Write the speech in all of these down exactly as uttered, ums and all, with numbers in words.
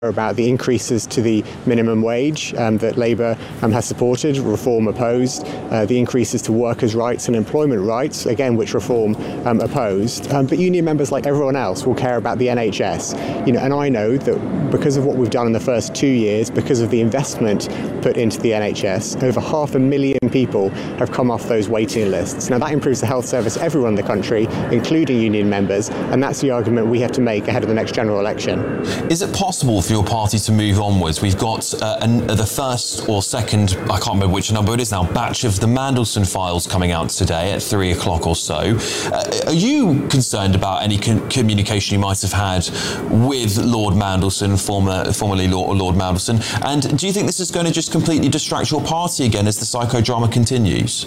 about the increases to the minimum wage um, that Labour um, has supported, Reform opposed, uh, the increases to workers' rights and employment rights, again, which Reform um, opposed. Um, but union members, like everyone else, will care about the N H S. You know, and I know that because of what we've done in the first two years, because of the investment put into the N H S, over half a million people have come off those waiting lists. Now, that improves the health service for everyone in the country, including union members, and that's the argument we have to make ahead of the next general election. Is it possible for your party to move onwards? We've got uh, an, uh, the first or second, I can't remember which number it is now, batch of the Mandelson files coming out today at three o'clock or so. Uh, are you concerned about any con- communication you might have had with Lord Mandelson, former, formerly Lord, Lord Mandelson? And do you think this is going to just completely distract your party again as the psychodrama continues?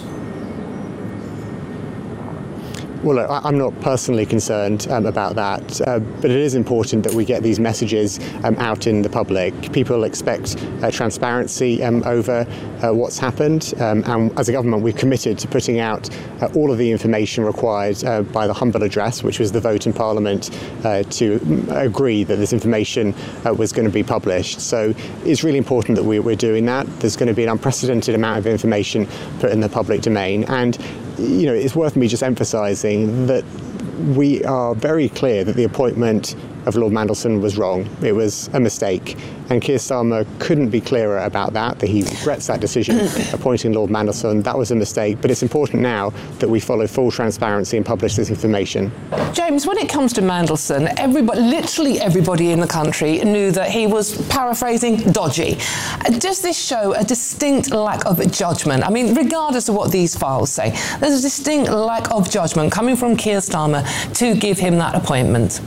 Well, look, I'm not personally concerned um, about that, uh, but it is important that we get these messages um, out in the public. People expect uh, transparency um, over uh, what's happened, um, and as a government, we've committed to putting out uh, all of the information required uh, by the humble address, which was the vote in Parliament uh, to agree that this information uh, was going to be published. So it's really important that we, we're doing that. There's going to be an unprecedented amount of information put in the public domain, and you know, it's worth me just emphasising that we are very clear that the appointment of Lord Mandelson was wrong. It was a mistake. And Keir Starmer couldn't be clearer about that, that he regrets that decision, appointing Lord Mandelson. That was a mistake. But it's important now that we follow full transparency and publish this information. James, when it comes to Mandelson, everybody, literally everybody in the country knew that he was, paraphrasing, dodgy. Does this show a distinct lack of judgment? I mean, regardless of what these files say, there's a distinct lack of judgment coming from Keir Starmer to give him that appointment.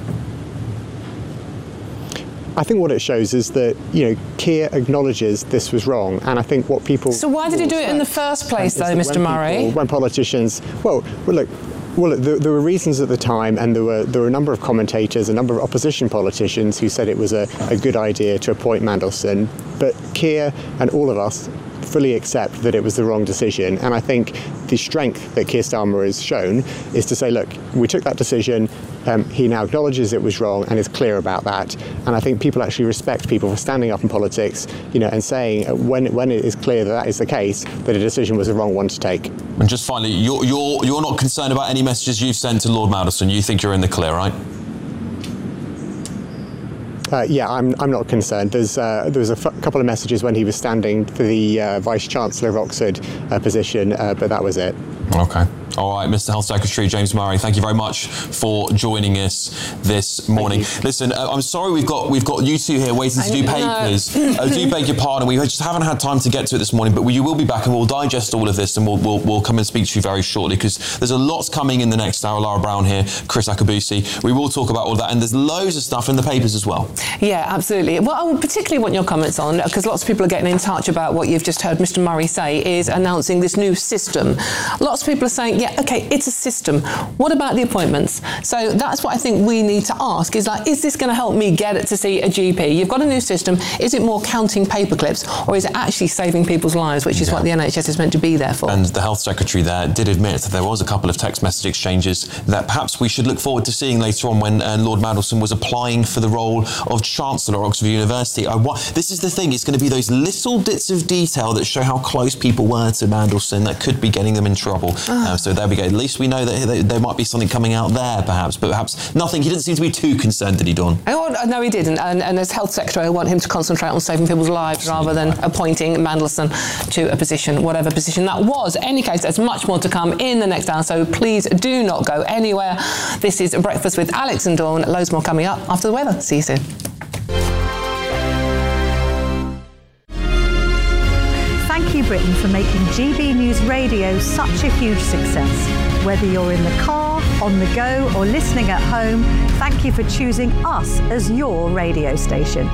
I think what it shows is that, you know, Keir acknowledges this was wrong, and I think what people... So why did he do it in the first place, though, Mister Murray? People, when politicians... Well, well look... Well, there, there were reasons at the time, and there were there were a number of commentators, a number of opposition politicians who said it was a, a good idea to appoint Mandelson. But Keir and all of us fully accept that it was the wrong decision. And I think the strength that Keir Starmer has shown is to say, look, we took that decision. Um, he now acknowledges it was wrong and is clear about that. And I think people actually respect people for standing up in politics, you know, and saying uh, when when it is clear that that is the case, that a decision was the wrong one to take. And just finally, you're you're you're not concerned about any messages you've sent to Lord Mandelson. You think you're in the clear, right? Uh, yeah, I'm I'm not concerned. There's uh, there was a f- couple of messages when he was standing for the uh, Vice Chancellor of Oxford uh, position, uh, but that was it. Okay. All right, Mister Health Secretary James Murray, thank you very much for joining us this morning. Listen, uh, I'm sorry we've got we've got you two here waiting to do papers. I do beg your pardon. We just haven't had time to get to it this morning, but we, you will be back and we'll digest all of this and we'll we'll, we'll come and speak to you very shortly because there's a lot coming in the next hour. Lara Brown here, Chris Akabusi. We will talk about all that, and there's loads of stuff in the papers as well. Yeah, absolutely. Well, I particularly want your comments on, because lots of people are getting in touch about what you've just heard Mister Murray say, is announcing this new system. Lots of people are saying, yeah, OK, it's a system. What about the appointments? So that's what I think we need to ask, is like, is this going to help me get it to see a G P? You've got a new system. Is it more counting paper clips, or is it actually saving people's lives, which is yeah. what the N H S is meant to be there for? And the Health Secretary there did admit that there was a couple of text message exchanges that perhaps we should look forward to seeing later on when uh, Lord Mandelson was applying for the role of Chancellor at Oxford University. I wa- this is the thing, it's going to be those little bits of detail that show how close people were to Mandelson that could be getting them in trouble. Oh. Uh, so there we go. At least we know that there might be something coming out there, perhaps, but perhaps nothing. He didn't seem to be too concerned, did he, Dawn? Oh, no, he didn't. And, and as Health Secretary, I want him to concentrate on saving people's lives rather than appointing Mandelson to a position, whatever position that was. In any case, there's much more to come in the next hour, so please do not go anywhere. This is Breakfast with Alex and Dawn. Loads more coming up after the weather. See you soon. Thank you, Britain, for making G B News Radio such a huge success. Whether you're in the car, on the go, or listening at home, thank you for choosing us as your radio station.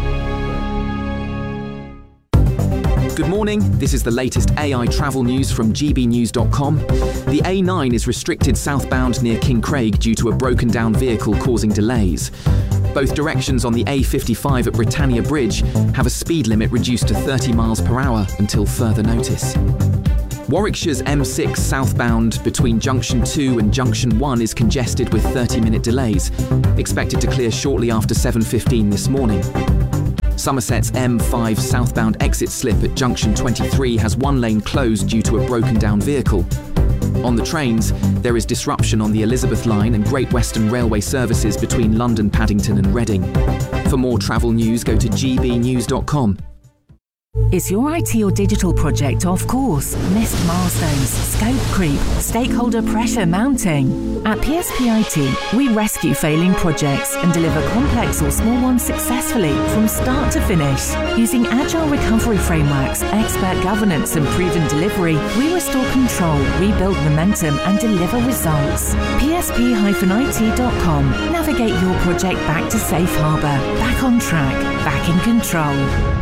Good morning, this is the latest A I travel news from G B news dot com. The A nine is restricted southbound near Kincraig due to a broken down vehicle causing delays. Both directions on the A fifty-five at Britannia Bridge have a speed limit reduced to thirty miles per hour until further notice. Warwickshire's M six southbound between Junction two and Junction one is congested with thirty minute delays, expected to clear shortly after seven fifteen this morning. Somerset's M five southbound exit slip at junction twenty-three has one lane closed due to a broken down vehicle. On the trains, there is disruption on the Elizabeth Line and Great Western Railway services between London, Paddington and Reading. For more travel news, go to g b news dot com. Is your I T or digital project off course? Missed milestones, scope creep, stakeholder pressure mounting? At P S P I T, we rescue failing projects and deliver complex or small ones successfully from start to finish. Using agile recovery frameworks, expert governance and proven delivery, we restore control, rebuild momentum and deliver results. P S P I T dot com. Navigate your project back to safe harbour, back on track, back in control.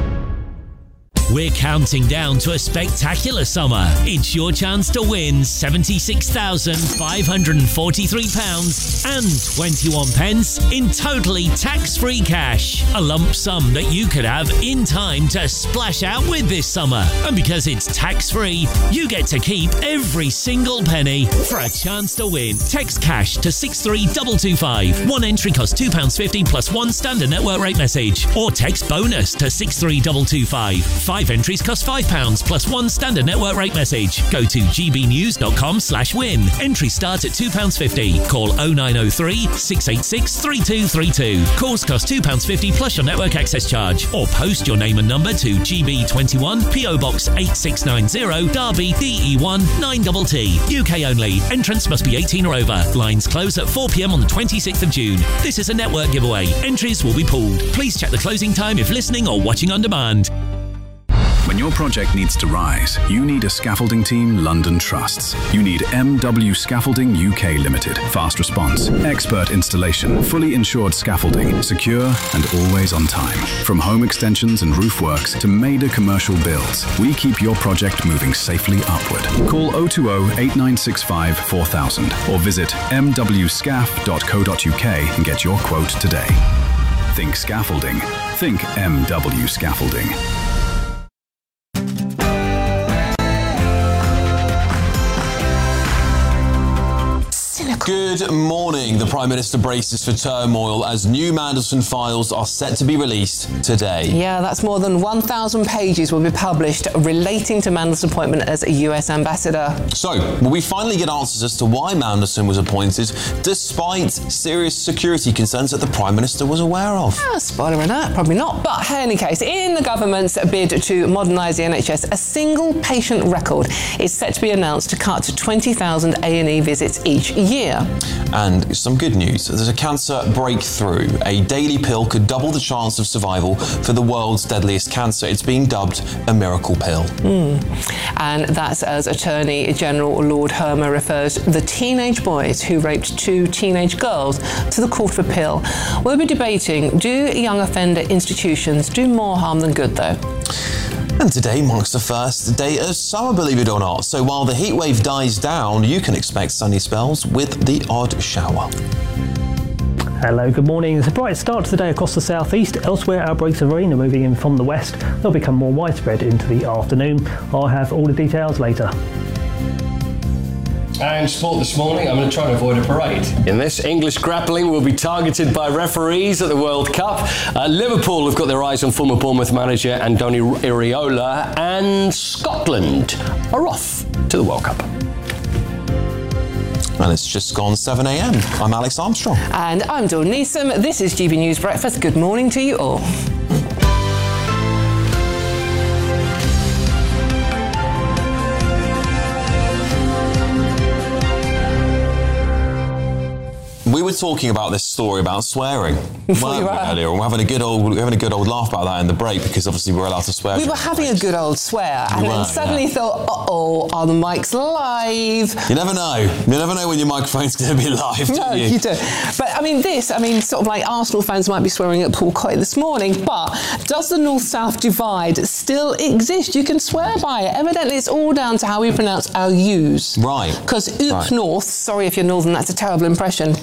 We're counting down to a spectacular summer. It's your chance to win seventy-six thousand five hundred forty-three pounds and twenty-one pence in totally tax-free cash. A lump sum that you could have in time to splash out with this summer. And because it's tax-free, you get to keep every single penny. For a chance to win, text cash to six three two two five. One entry costs two pounds fifty plus one standard network rate message. Or text bonus to six three two two five. Five entries cost five pounds plus one standard network rate message. Go to g b news dot com slash win. Entry start at two pounds fifty. Call oh nine oh three, six eight six, three two three two. Calls cost two pounds fifty plus your network access charge. Or post your name and number to G B twenty-one, P O Box eight six nine zero, Derby, D E one nine T T. U K only. Entrance must be eighteen or over. Lines close at four p m on the twenty-sixth of June. This is a network giveaway. Entries will be pooled. Please check the closing time if listening or watching on demand. When your project needs to rise, you need a scaffolding team London trusts. You need M W Scaffolding U K Limited. Fast response, expert installation, fully insured scaffolding, secure and always on time. From home extensions and roof works to major commercial builds, we keep your project moving safely upward. Call oh two oh, eight nine six five, four thousand or visit m w scaff dot co dot u k and get your quote today. Think scaffolding. Think M W Scaffolding. Good morning. The Prime Minister braces for turmoil as new Mandelson files are set to be released today. Yeah, that's more than one thousand pages will be published relating to Mandelson's appointment as a U S ambassador. So, will we finally get answers as to why Mandelson was appointed, despite serious security concerns that the Prime Minister was aware of? Ah, spoiler alert, probably not. But in any case, in the government's bid to modernise the N H S, a single patient record is set to be announced to cut to twenty thousand A and E visits each year. And some good news. There's a cancer breakthrough. A daily pill could double the chance of survival for the world's deadliest cancer. It's being dubbed a miracle pill. Mm. And that's as Attorney General Lord Hermer refers the teenage boys who raped two teenage girls to the Court of Appeal. We'll be debating, do young offender institutions do more harm than good, though? And today marks the first day of summer, believe it or not. So while the heat wave dies down, you can expect sunny spells with the odd shower. Hello, good morning. It's a bright start to the day across the southeast. Elsewhere, outbreaks of rain are moving in from the west. They'll become more widespread into the afternoon. I'll have all the details later. And sport this morning, I'm going to try and avoid a parade. In this, English grappling will be targeted by referees at the World Cup. Uh, Liverpool have got their eyes on former Bournemouth manager Andoni Iraola, and Scotland are off to the World Cup. And it's just gone seven a m. I'm Alex Armstrong. And I'm Dawn Neeson. This is G B News Breakfast. Good morning to you all. We were talking about this story about swearing, weren't we, earlier? We're having a good old, we're having a good old laugh about that in the break because obviously we're allowed to swear. We were having a good old swear, and were, then suddenly yeah. thought, "Uh-oh, are the mics live?" You never know. You never know when your microphone's going to be live, do no, you? you do. But I mean, this, I mean, sort of like Arsenal fans might be swearing at Paul Coy this morning, but does the North-South divide still exist? You can swear by it. Evidently, it's all down to how we pronounce our U's. Right. Because Oop right. North, sorry if you're Northern, that's a terrible impression, but it's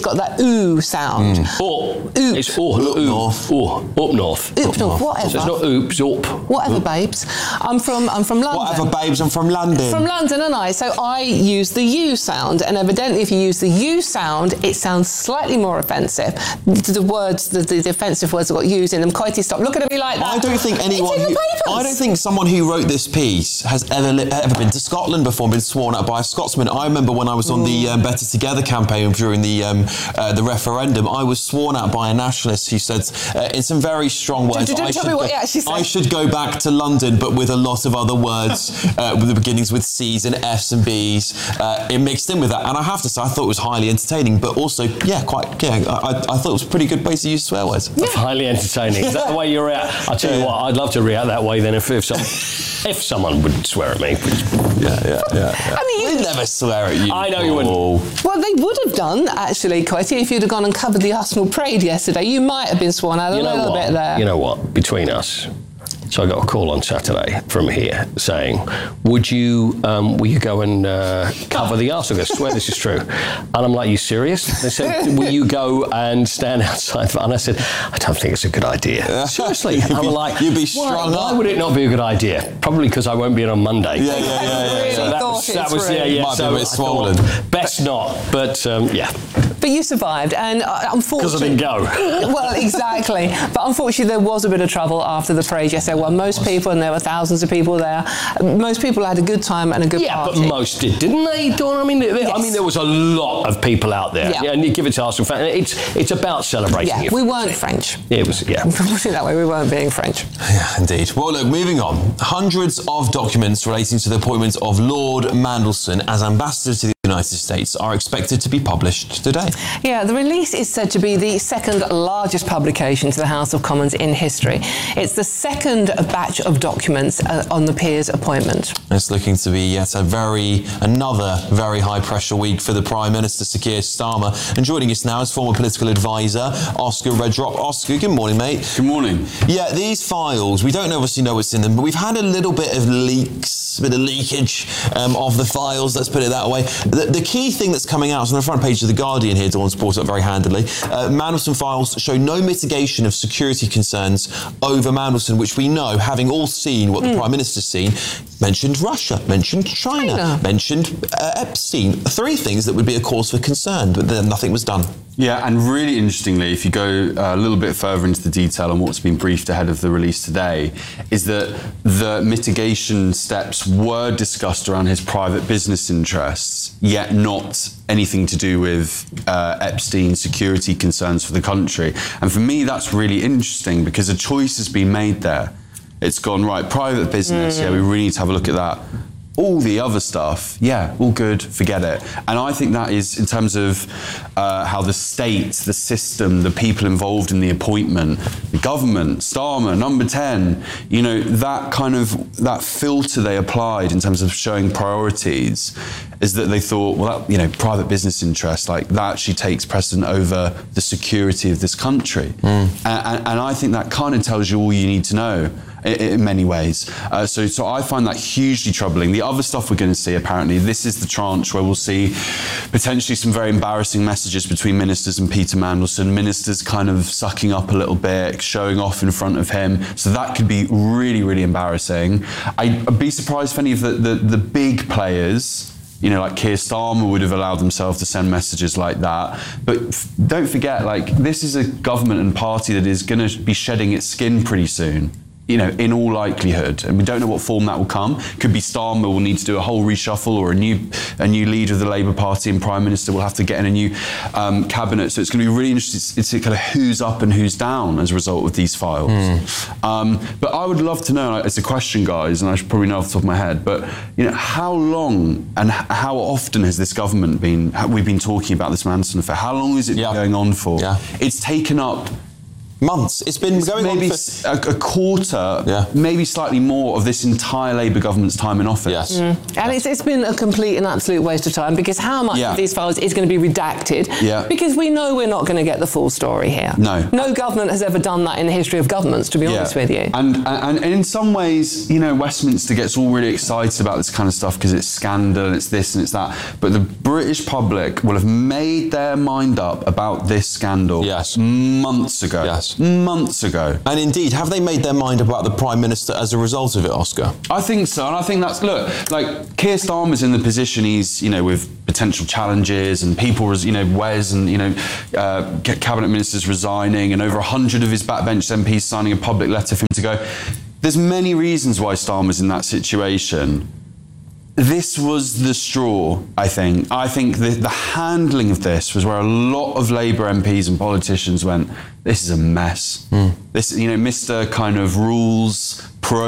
it's got that ooh sound. Mm. Or it's or, up ooh, north. Or up north. Up north, whatever. So it's not oops, up. Whatever, Oop. babes. I'm from I'm from London. Whatever, babes. I'm from London. From London, and I. So I use the U sound, and evidently, if you use the U sound, it sounds slightly more offensive. The, the words, the, the offensive words that got used in them. Quitey, stop looking at me like that. I don't think anyone. Who, I don't think someone who wrote this piece has ever li- ever been to Scotland before and been sworn at by a Scotsman. I remember when I was on the um, Better Together campaign during the um, uh, the referendum, I was sworn at by a nationalist who said uh, in some very strong words, Don't, don't I, tell should me what go, he actually said. I should go back to London, but with a lot of other words, uh, with the beginnings with C's and F's and B's, uh, it mixed in with that. And I have to say, I thought it was highly entertaining, but also, yeah, quite, yeah, I, I thought it was a pretty good place to use swear words. Yeah. Highly entertaining. Is that the way you're at? I'll tell you what, I'd love to react that way then if, if, some, if someone would swear at me. Yeah, yeah, yeah. yeah. I mean, We'd never swear at you. I know you wouldn't. Well, they would have done, actually, Quitey, if you'd have gone and covered the Arsenal parade yesterday. You might have been sworn out a you know little what? bit there. You know what? Between us. So I got a call on Saturday from here saying, would you um, will you go and uh, cover the arse? I go, swear this is true. And I'm like, you serious? They said, will you go and stand outside? And I said, I don't think it's a good idea. Seriously. And I'm like, you'd be why, strung why up. would it not be a good idea? Probably because I won't be in on Monday. Yeah, yeah, yeah. yeah, yeah. So that was, that was yeah, yeah. Might so be a bit swollen. Thought, best not, but um, yeah. But you survived, and uh, unfortunately... Because I didn't go. Well, exactly. But unfortunately, there was a bit of trouble after the parade yesterday. Well, most people, and there were thousands of people there, most people had a good time and a good yeah, party. Yeah, but most did, didn't they, Dawn? I mean, they, yes. I mean, there was a lot of people out there. Yeah. Yeah, and you give it to Arsenal fans. It's, it's about celebrating. Yeah, your we weren't French. Yeah, it was, yeah. Put it that way, we weren't being French. Yeah, indeed. Well, look, moving on. Hundreds of documents relating to the appointment of Lord Mandelson as ambassador to the United States are expected to be published today. Yeah, the release is said to be the second largest publication to the House of Commons in history. It's the second batch of documents uh, on the peer's appointment. It's looking to be yet a very, another very high-pressure week for the Prime Minister, Sir Keir Starmer. And joining us now is former political advisor, Oscar Redrop. Oscar, good morning, mate. Good morning. Yeah, these files, we don't obviously know what's in them, but we've had a little bit of leaks, a bit of leakage um, of the files, let's put it that way. The, the key thing that's coming out is on the front page of The Guardian here, Dawn's brought up very handily. Uh, Mandelson files show no mitigation of security concerns over Mandelson, which we know, having all seen what mm. the Prime Minister's seen, mentioned Russia, mentioned China, China. mentioned uh, Epstein. Three things that would be a cause for concern, but then nothing was done. Yeah, and really interestingly, if you go a little bit further into the detail on what's been briefed ahead of the release today, is that the mitigation steps were discussed around his private business interests, yet not anything to do with uh, Epstein security concerns for the country. And for me, that's really interesting because a choice has been made there. It's gone, right, private business, mm. yeah, we really need to have a look at that. All the other stuff, yeah, all good, forget it. And I think that is, in terms of uh, how the state, the system, the people involved in the appointment, the government, Starmer, number ten, you know, that kind of, that filter they applied in terms of showing priorities is that they thought, well, that, you know, private business interests, like that actually takes precedent over the security of this country. Mm. And, and I think that kind of tells you all you need to know in many ways. Uh, so, so I find that hugely troubling. The other stuff we're going to see, apparently, this is the tranche where we'll see potentially some very embarrassing messages between ministers and Peter Mandelson, ministers kind of sucking up a little bit, showing off in front of him. So that could be really, really embarrassing. I'd be surprised if any of the, the, the big players, you know, like Keir Starmer would have allowed themselves to send messages like that. But f- don't forget, like, this is a government and party that is going to be shedding its skin pretty soon. You know, in all likelihood, and we don't know what form that will come. Could be Starmer will need to do a whole reshuffle, or a new a new leader of the Labour Party and Prime Minister will have to get in a new um, cabinet. So it's going to be really interesting. It's, it's kind of who's up and who's down as a result of these files. Mm. Um, but I would love to know. It's a question, guys, and I should probably know off the top of my head. But you know, how long and h- how often has this government been? We've been talking about this Mandelson affair. How long has it yeah. been going on for? Yeah. It's taken up Months. It's been it's going maybe on for... a, a quarter, yeah. maybe slightly more of this entire Labour government's time in office. Yes. Mm. And it's, it's been a complete and absolute waste of time, because how much yeah. of these files is going to be redacted? Yeah. Because we know we're not going to get the full story here. No. No government has ever done that in the history of governments, to be yeah. honest with you. And, and, and in some ways, you know, Westminster gets all really excited about this kind of stuff because it's scandal and it's this and it's that. But the British public will have made their mind up about this scandal yes. months ago. Yes. Months ago. And indeed, have they made their mind about the Prime Minister as a result of it, Oscar? I think so, and I think that's, look, like, Keir Starmer's in the position he's, you know, with potential challenges and people, you know, Wes and, you know, uh, cabinet ministers resigning and over a hundred of his backbench M Ps signing a public letter for him to go. There's many reasons why Starmer's in that situation. This was the straw, I think. I think the, the handling of this was where a lot of Labour M Ps and politicians went, this is a mess. Mm. This, you know, Mister kind of rules,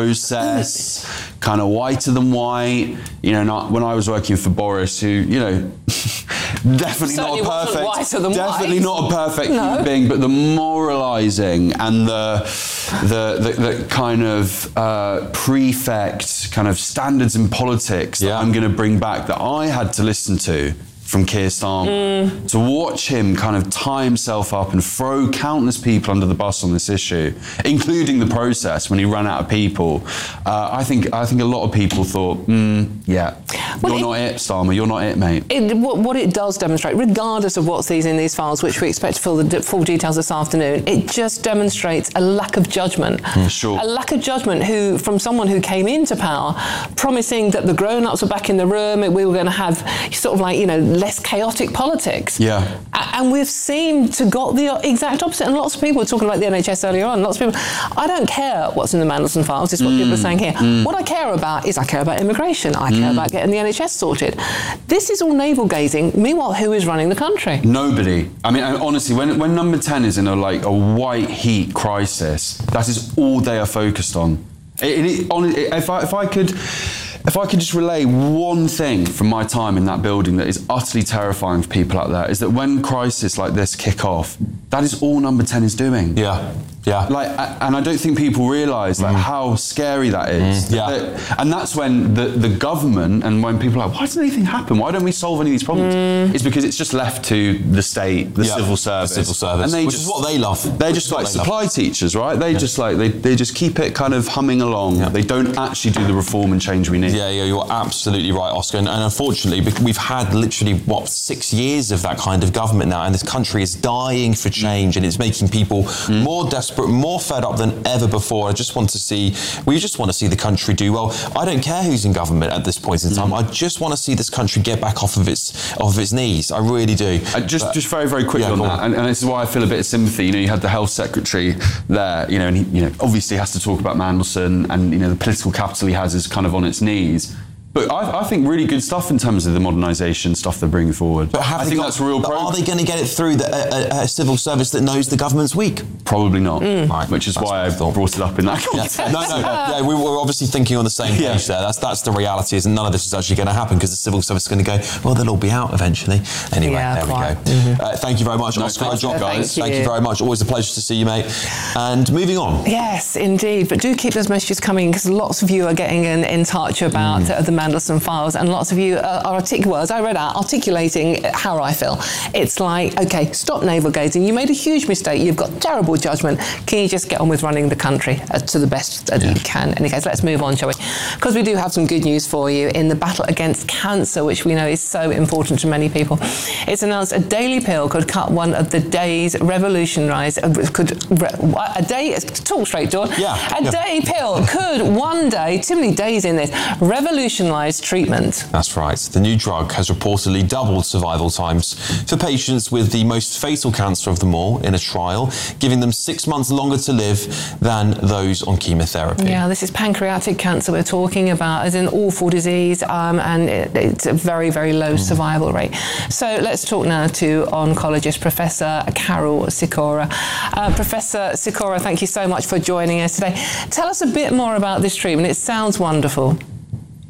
process, kind of whiter than white. You know, not, when I was working for Boris, who, you know, definitely Certainly not a perfect, whiter than definitely white. not a perfect No. human being, but the moralising and the, the, the, the kind of uh, prefect kind of standards in politics that Yeah. I'm going to bring back that I had to listen to from Keir Starmer, Mm. to watch him kind of tie himself up and throw countless people under the bus on this issue, including the process when he ran out of people. Uh, I think I think a lot of people thought, mm, yeah, Well, you're it- not it, Starmer, you're not it, mate. It, what, what it does demonstrate, regardless of what's these in these files, which we expect to fill the d- full details this afternoon, it just demonstrates a lack of judgment. For sure. A lack of judgment who, from someone who came into power promising that the grown-ups were back in the room and we were going to have sort of like, you know, less chaotic politics. Yeah. A- And we've seemed to got the exact opposite. And lots of people were talking about the N H S earlier on. Lots of people, I don't care what's in the Mandelson files, is what Mm, people are saying here. mm. What I care about is I care about immigration. I care Mm. about getting the N H S sorted. This is all navel-gazing. Meanwhile, who is running the country? Nobody. I mean, I- honestly, when when number ten is in a like a white heat crisis, that is all they are focused on. It, it, it, on if I if I could. If I could just relay one thing from my time in that building that is utterly terrifying for people out there, is that when crises like this kick off, that is all number ten is doing. Yeah, yeah. Like, and I don't think people realise like Mm. how scary that is. Mm. Yeah. That- and that's when the, the government, and when people are like, why doesn't anything happen? Why don't we solve any of these problems? Mm. It's because it's just left to the state, the Yeah, civil the service. civil service, And they which just, is what they love. They're Which just is like what they love. supply teachers, right? They just like, they, they just keep it kind of humming along. Yeah. They don't actually do the reform and change we need. Yeah, yeah, you're absolutely right, Oscar. And, and unfortunately, bec- we've had literally, what, six years of that kind of government now, and this country is dying for change, and it's making people Mm. more desperate, more fed up than ever before. I just want to see, we just want to see the country do well. I don't care who's in government at this point in time. Mm. I just want to see this country get back off of its off of its knees. I really do. Uh, just, But- just very, very quickly Yeah, on go that, on. and, and this is why I feel a bit of sympathy. You know, you had the health secretary there, you know, and he, you know, obviously has to talk about Mandelson, and you know, the political capital he has is kind of on its knees. But I, I think really good stuff in terms of the modernisation stuff they're bringing forward. But have I they think got- that's real but progress. Are they going to get it through the, a, a, a civil service that knows the government's weak? Probably not. Right, Which is that's why what I I thought. brought it up in that Yeah. context. No, no, yeah, we were obviously thinking on the same page Yeah. there. That's that's the reality, is none of this is actually going to happen because the civil service is going to go, well, they'll all be out eventually. Anyway, Yeah, there quite. we go. Uh, thank you very much, No, Oscar. thank you, Job, guys. Thank Thank you you. very much. Always a pleasure to see you, mate. And moving on. Yes, indeed. But do keep those messages coming, because lots of you are getting in, in touch about uh, the Mandelson files, and lots of you uh, are, artic- well, as I read out, articulating how I feel. It's like, okay, stop navel-gazing. You made a huge mistake. You've got terrible judgment. Can you just get on with running the country uh, to the best that Yeah. you can? In any case, let's move on, shall we? Because we do have some good news for you in the battle against cancer, which we know is so important to many people. It's announced a daily pill could cut one of the day's revolutionise, uh, could, re, a day, talk straight, Dawn. Yeah, A yeah. day pill could one day, too many days in this, revolutionise treatment. That's right. The new drug has reportedly doubled survival times for patients with the most fatal cancer of them all in a trial, giving them six months longer to live than those on chemotherapy. Yeah, this is pancreatic cancer we're talking about, as an awful disease, um, and it, it's a very, very low survival rate. So let's talk now to oncologist Professor Carol Sikora. Uh, Professor Sikora, thank you so much for joining us today. Tell us a bit more about this treatment. It sounds wonderful.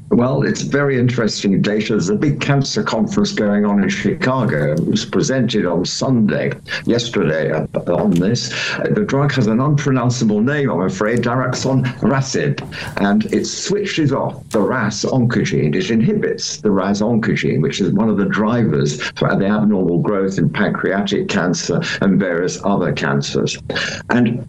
Well, it's very interesting data. There's a big cancer conference going on in Chicago. It was presented on Sunday, yesterday, on this. The drug has an unpronounceable name, I'm afraid, daraxonrasib, and it switches off the R A S oncogene. It inhibits the R A S oncogene, which is one of the drivers for the abnormal growth in pancreatic cancer and various other cancers. And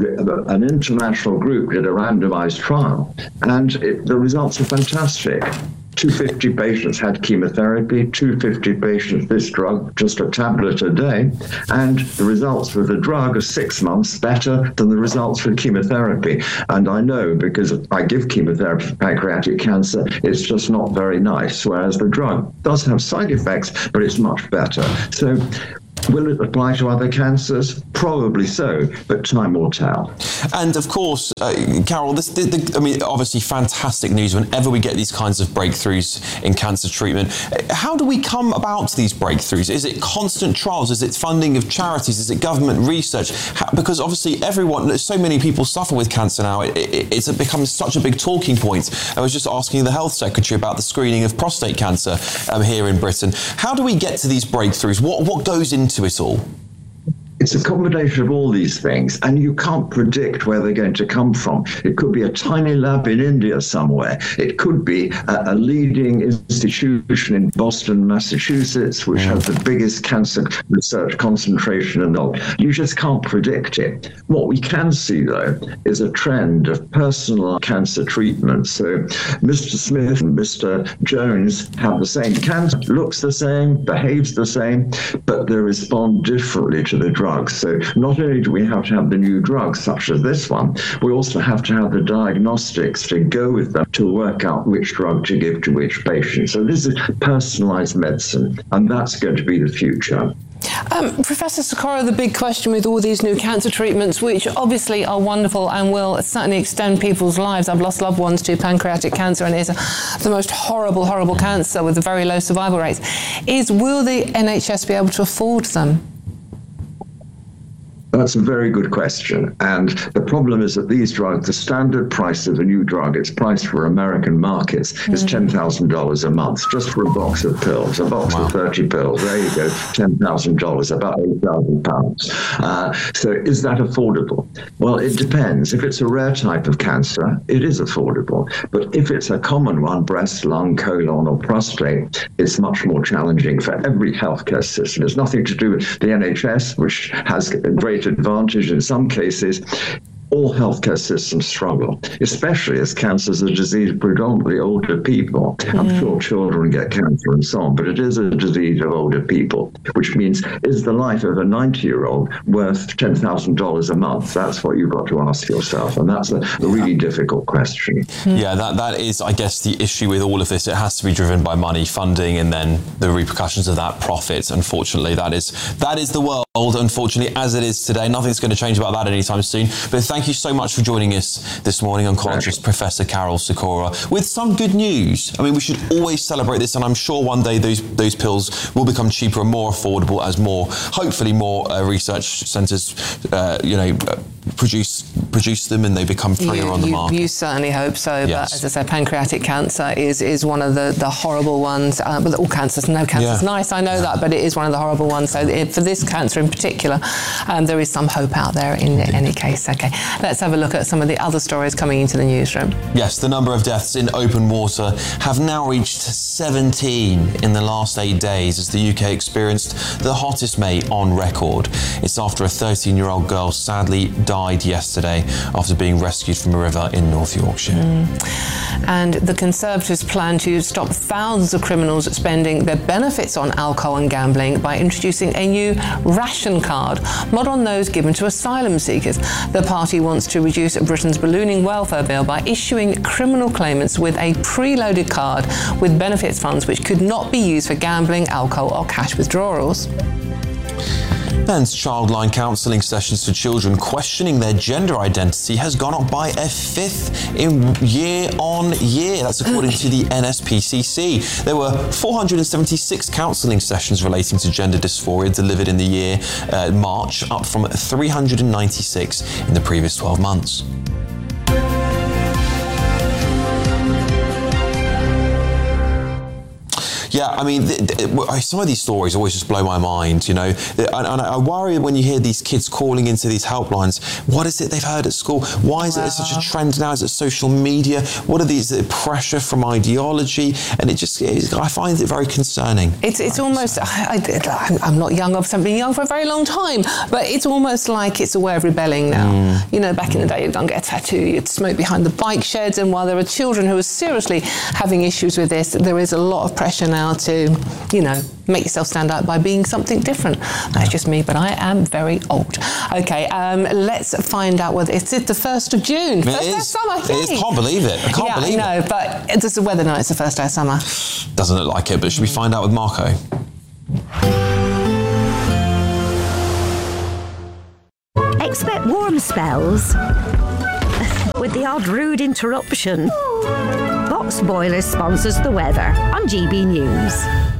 an international group did a randomized trial, and it, the results are fantastic. two hundred fifty patients had chemotherapy, two hundred fifty patients this drug, just a tablet a day, and the results with the drug are six months better than the results with chemotherapy. And I know, because I give chemotherapy for pancreatic cancer, it's just not very nice, whereas the drug does have side effects, but it's much better. So will it apply to other cancers? Probably so, but time will tell. And of course, uh, Carol, this, the, the, I mean, obviously fantastic news whenever we get these kinds of breakthroughs in cancer treatment. How do we come about these breakthroughs? Is it constant trials? Is it funding of charities? Is it government research? How, because obviously everyone, so many people suffer with cancer now. It, it, it's become such a big talking point. I was just asking the Health Secretary about the screening of prostate cancer um, here in Britain. How do we get to these breakthroughs? What, what goes into it all? It's a combination of all these things, and you can't predict where they're going to come from. It could be a tiny lab in India somewhere. It could be a, a leading institution in Boston, Massachusetts, which has the biggest cancer research concentration in the world. You just can't predict it. What we can see, though, is a trend of personal cancer treatment. So Mister Smith and Mister Jones have the same cancer, looks the same, behaves the same, but they respond differently to the drug. So not only do we have to have the new drugs, such as this one, we also have to have the diagnostics to go with them to work out which drug to give to which patient. So this is personalized medicine, and that's going to be the future. Um, Professor Sikora, the big question with all these new cancer treatments, which obviously are wonderful and will certainly extend people's lives. I've lost loved ones to pancreatic cancer, and it is a, the most horrible, horrible cancer with very low survival rates, is will the N H S be able to afford them? That's a very good question. And the problem is that these drugs, the standard price of a new drug, it's priced for American markets, mm. is ten thousand dollars a month, just for a box of pills, a box wow. of thirty pills. There you go, ten thousand dollars, about eight thousand pounds. Uh, so is that affordable? Well, it depends. If it's a rare type of cancer, it is affordable. But if it's a common one, breast, lung, colon, or prostate, it's much more challenging for every healthcare system. It's nothing to do with the N H S, which has great advantage in some cases. All healthcare systems struggle, especially as cancer is a disease of predominantly older people. Mm. I'm sure children get cancer and so on, but it is a disease of older people, which means, is the life of a ninety-year-old worth ten thousand dollars a month? That's what you've got to ask yourself, and that's a, a really difficult question. Mm. Yeah, that, that is, I guess, the issue with all of this. It has to be driven by money, funding, and then the repercussions of that profit. Unfortunately, that is that is the world, unfortunately, as it is today. Nothing's going to change about that anytime soon. But thank you so much for joining us this morning, oncologist Professor Carol Sikora, with some good news. I mean, we should always celebrate this, and I'm sure one day those those pills will become cheaper and more affordable as more, hopefully more uh, research centres, uh, you know, uh, produce produce them and they become freer you, on the you, market. You certainly hope so, yes. But as I said, pancreatic cancer is is one of the, the horrible ones. Uh, but all cancers, no cancer's yeah. nice, I know yeah. that, but it is one of the horrible ones. So it, for this cancer in particular, um, there is some hope out there in Indeed. any case. Okay, let's have a look at some of the other stories coming into the newsroom. Yes, the number of deaths in open water have now reached seventeen in the last eight days as the U K experienced the hottest May on record. It's after a thirteen-year-old girl sadly died yesterday after being rescued from a river in North Yorkshire. Mm. And the Conservatives plan to stop thousands of criminals spending their benefits on alcohol and gambling by introducing a new ration card, model on those given to asylum seekers. The party wants to reduce Britain's ballooning welfare bill by issuing criminal claimants with a preloaded card with benefits funds which could not be used for gambling, alcohol or cash withdrawals. And childline counselling sessions for children questioning their gender identity has gone up by a fifth in year on year. That's according to the N S P C C. There were four hundred seventy-six counselling sessions relating to gender dysphoria delivered in the year uh, March, up from three hundred ninety-six in the previous twelve months. Yeah, I mean, th- th- some of these stories always just blow my mind, you know. And, and I worry when you hear these kids calling into these helplines. What is it they've heard at school? Why is wow. it such a trend now? Is it social media? What are these? Is it pressure from ideology? And it just, I find it very concerning. It's it's almost, I, I, I'm not young, I've been young for a very long time, but it's almost like it's a way of rebelling now. Mm. You know, back in the day, you'd go and get a tattoo, you'd smoke behind the bike sheds, and while there are children who are seriously having issues with this, there is a lot of pressure now to, you know, make yourself stand out by being something different. That's just me, but I am very old. Okay, um, let's find out whether it's the first of June. It first is. day of summer. It is. Can't believe it. I can't yeah, believe I know, it. but does the weather know it's the first day of summer? Doesn't look like it, but should we find out with Marco? Expect warm spells with the odd rude interruption. Box Boilers sponsors the weather on G B News.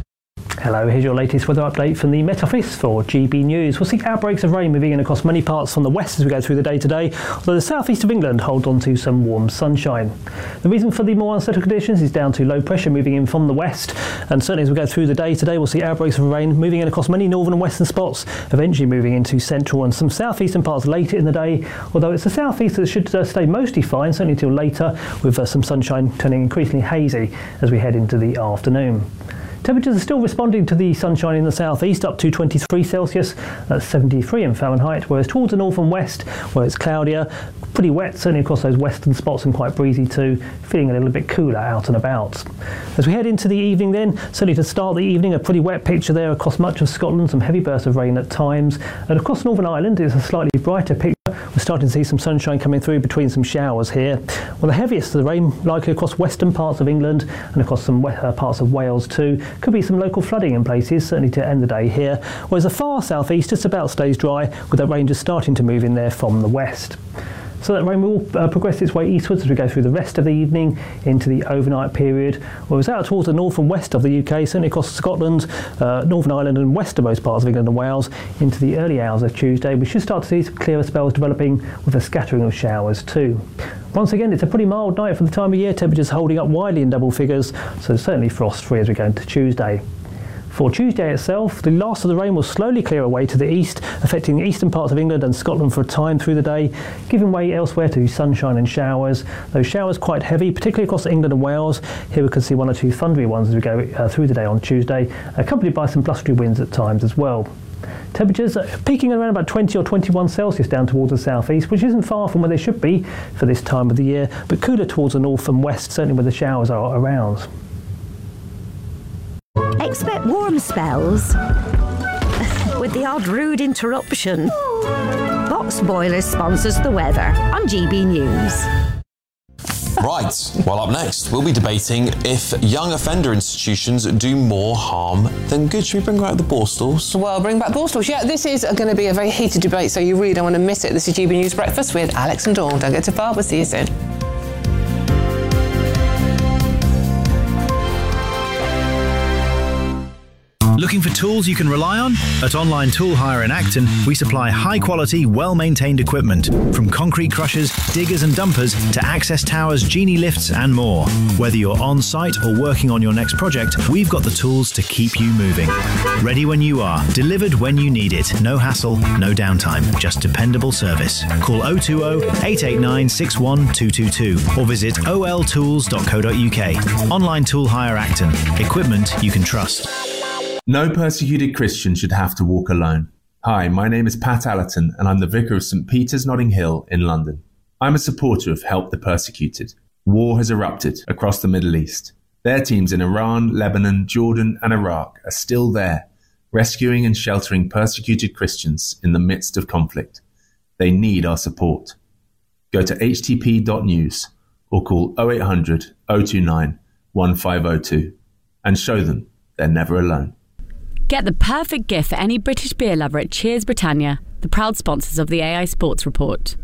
Hello, here's your latest weather update from the Met Office for G B News. We'll see outbreaks of rain moving in across many parts from the west as we go through the day today, although the southeast of England holds on to some warm sunshine. The reason for the more unsettled conditions is down to low pressure moving in from the west, and certainly as we go through the day today we'll see outbreaks of rain moving in across many northern and western spots, eventually moving into central and some southeastern parts later in the day, although it's the southeast that should uh, stay mostly fine, certainly until later, with uh, some sunshine turning increasingly hazy as we head into the afternoon. Temperatures are still responding to the sunshine in the southeast, up to twenty-three Celsius, that's seventy-three in Fahrenheit, whereas towards the north and west, where it's cloudier, pretty wet, certainly across those western spots, and quite breezy too, feeling a little bit cooler out and about. As we head into the evening then, certainly to start the evening, a pretty wet picture there across much of Scotland, some heavy bursts of rain at times, and across Northern Ireland it's a slightly brighter picture. We're starting to see some sunshine coming through between some showers here. Well, the heaviest of the rain likely across western parts of England and across some uh, parts of Wales too. Could be some local flooding in places, certainly to end the day here. Whereas the far southeast just about stays dry, with that rain just starting to move in there from the west. So that rain will uh, progress its way eastwards as we go through the rest of the evening into the overnight period. Whereas out towards the north and west of the U K, certainly across Scotland, uh, Northern Ireland and westernmost parts of England and Wales, into the early hours of Tuesday, we should start to see some clearer spells developing with a scattering of showers too. Once again, it's a pretty mild night for the time of year, temperatures holding up widely in double figures, so certainly frost-free as we go into Tuesday. For Tuesday itself, the last of the rain will slowly clear away to the east, affecting the eastern parts of England and Scotland for a time through the day, giving way elsewhere to sunshine and showers. Those showers quite heavy, particularly across England and Wales. Here we can see one or two thundery ones as we go uh, through the day on Tuesday, accompanied by some blustery winds at times as well. Temperatures peaking around about twenty or twenty-one Celsius down towards the southeast, which isn't far from where they should be for this time of the year, but cooler towards the north and west, certainly where the showers are around. Expect warm spells with the odd rude interruption. Box Boilers sponsors the weather on G B News. Right, well up next, we'll be debating if young offender institutions do more harm than good. Should we bring back the Borstals? Well, bring back Borstals. Yeah, this is going to be a very heated debate, so you really don't want to miss it. This is G B News Breakfast with Alex and Dawn. Don't go too far, we'll see you soon. Looking for tools you can rely on? At Online Tool Hire in Acton, we supply high-quality, well-maintained equipment, from concrete crushers, diggers and dumpers to access towers, genie lifts and more. Whether you're on-site or working on your next project, we've got the tools to keep you moving. Ready when you are, delivered when you need it. No hassle, no downtime, just dependable service. Call oh two oh, eight eight nine, six one two two two or visit o l tools dot co dot u k. Online Tool Hire Acton. Equipment you can trust. No persecuted Christian should have to walk alone. Hi, my name is Pat Allerton and I'm the Vicar of St Peter's Notting Hill in London. I'm a supporter of Help the Persecuted. War has erupted across the Middle East. Their teams in Iran, Lebanon, Jordan and Iraq are still there, rescuing and sheltering persecuted Christians in the midst of conflict. They need our support. Go to h t p dot news or call oh eight hundred, oh two nine, one five oh two and show them they're never alone. Get the perfect gift for any British beer lover at Cheers Britannia, the proud sponsors of the A I Sports Report.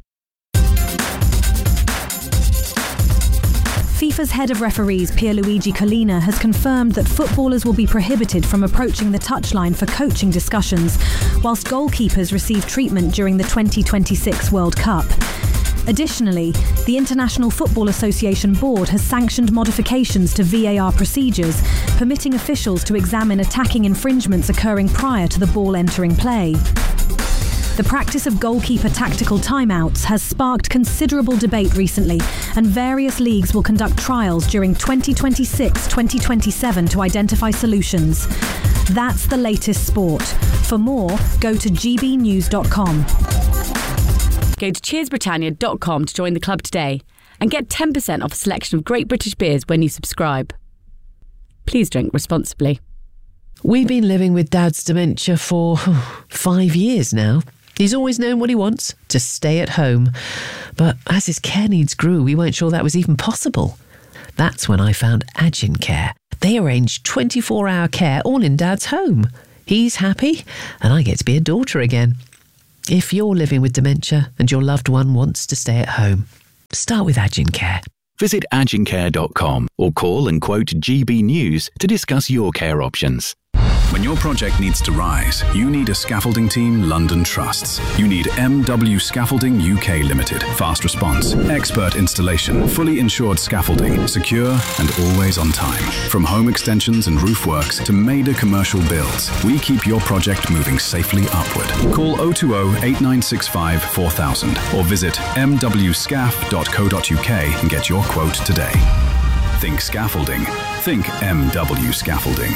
FIFA's head of referees, Pierluigi Collina, has confirmed that footballers will be prohibited from approaching the touchline for coaching discussions, whilst goalkeepers receive treatment during the twenty twenty-six World Cup. Additionally, the International Football Association Board has sanctioned modifications to V A R procedures, permitting officials to examine attacking infringements occurring prior to the ball entering play. The practice of goalkeeper tactical timeouts has sparked considerable debate recently, and various leagues will conduct trials during twenty twenty-six twenty twenty-seven to identify solutions. That's the latest sport. For more, go to g b news dot com. Go to cheers britannia dot com to join the club today and get ten percent off a selection of great British beers when you subscribe. Please drink responsibly. We've been living with Dad's dementia for five years now. He's always known what he wants, to stay at home. But as his care needs grew, we weren't sure that was even possible. That's when I found Agin Care. They arrange twenty-four hour care all in Dad's home. He's happy, and I get to be a daughter again. If you're living with dementia and your loved one wants to stay at home, start with Agin Care. Visit agin care dot com or call and quote G B News to discuss your care options. When your project needs to rise, you need a scaffolding team London trusts. You need M W Scaffolding U K Limited. Fast response, expert installation, fully insured scaffolding, secure and always on time. From home extensions and roof works to major commercial builds, we keep your project moving safely upward. Call oh two oh, eight nine six five, four thousand or visit m w scaf dot co dot u k and get your quote today. Think scaffolding. Think M W Scaffolding.